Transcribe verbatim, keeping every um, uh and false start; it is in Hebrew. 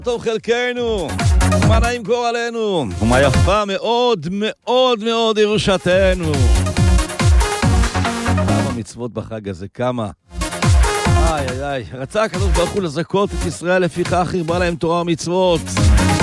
טוב חלקנו, מה נעים גורלנו, ומה יפה מאוד מאוד מאוד ירושתנו. כמה מצוות בחג הזה, כמה. איי איי איי, רצה הקדוש ברוך הוא לזכות את ישראל, לפיכך הרבה להם תורה ומצוות.